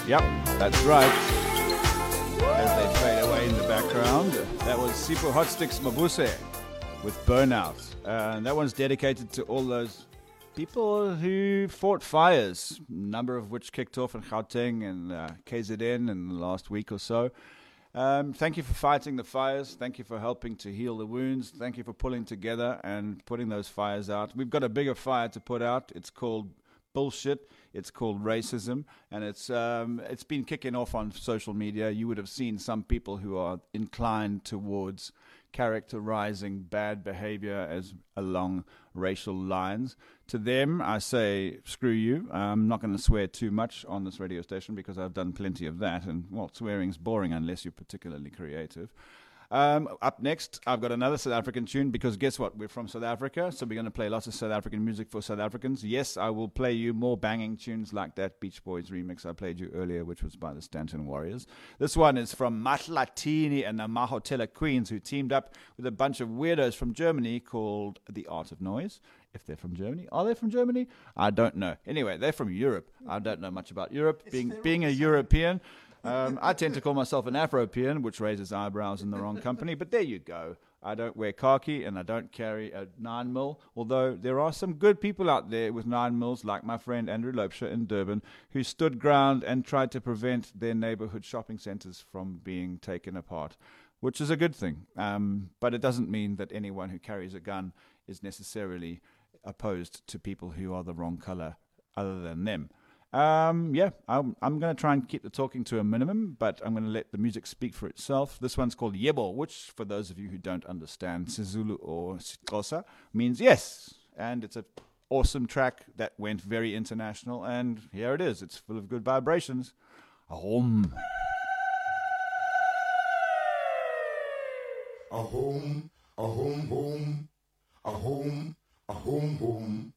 Yep, that's right. As they fade away in the background, that was Sipho Hotsticks Mabuse with Burnout. And that one's dedicated to all those people who fought fires, a number of which kicked off in Gauteng and KZN in the last week or so. Thank you for fighting the fires. Thank you for helping to heal the wounds. Thank you for pulling together and putting those fires out. We've got a bigger fire to put out. It's called bullshit. It's called racism, and it's been kicking off on social media. You would have seen some people who are inclined towards characterizing bad behavior as along racial lines. To them, I say, screw you. I'm not going to swear too much on this radio station because I've done plenty of that, and, well, swearing's boring unless you're particularly creative. Up next, I've got another South African tune because guess what? We're from South Africa, so we're going to play lots of South African music for South Africans. Yes, I will play you more banging tunes like that Beach Boys remix I played you earlier, which was by the Stanton Warriors. This one is from Matlatini and the Mahotella Queens, who teamed up with a bunch of weirdos from Germany called The Art of Noise. If they're from Germany. Are they from Germany? I don't know. Anyway, they're from Europe. I don't know much about Europe. Being a European, I tend to call myself an Afropean, which raises eyebrows in the wrong company, but there you go. I don't wear khaki and I don't carry a 9mm, although there are some good people out there with 9mm, like my friend Andrew Loubser in Durban, who stood ground and tried to prevent their neighborhood shopping centers from being taken apart, which is a good thing. But it doesn't mean that anyone who carries a gun is necessarily opposed to people who are the wrong color other than them. I'm going to try and keep the talking to a minimum, but I'm going to let the music speak for itself. This one's called Yebo, which, for those of you who don't understand Sizulu or Xhosa, means yes. And it's an awesome track that went very international, and here it is. It's full of good vibrations. Ahom. Ahom, ahom, hom. Ahom, ahom, hom.